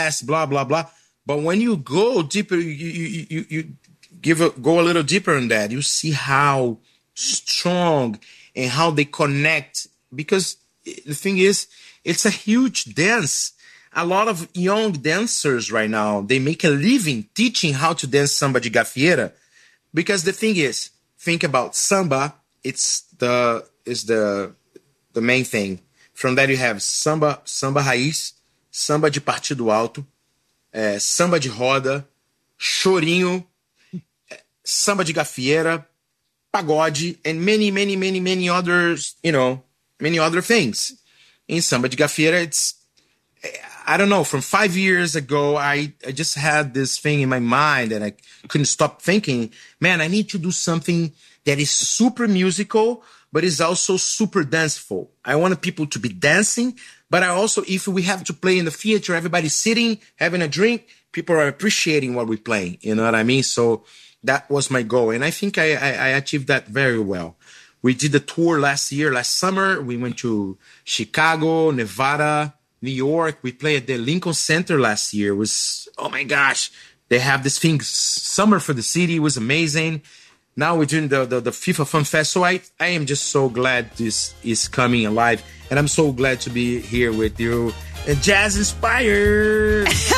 fast, blah, blah, blah. But when you go deeper, you go a little deeper in that. You see how strong and how they connect. Because the thing is, it's a huge dance. A lot of young dancers right now, they make a living teaching how to dance samba de gafieira. Because the thing is, think about samba, it's the main thing. From that you have samba raiz, samba de partido alto, samba de roda, chorinho, samba de gafieira, pagode, and many others, many other things. In samba de gafieira, it's, I don't know, from 5 years ago, I just had this thing in my mind and I couldn't stop thinking, man, I need to do something that is super musical, but is also super danceful. I want people to be dancing, but I also, if we have to play in the theater, everybody's sitting, having a drink, people are appreciating what we're playing. You know what I mean? So that was my goal. And I think I achieved that very well. We did a tour last summer. We went to Chicago, Nevada, New York. We played at the Lincoln Center last year. It was, oh my gosh, they have this thing, Summer for the City. It was amazing. Now we're doing the FIFA Fun Fest. So I am just so glad this is coming alive. And I'm so glad to be here with you. And Jazz Inspired.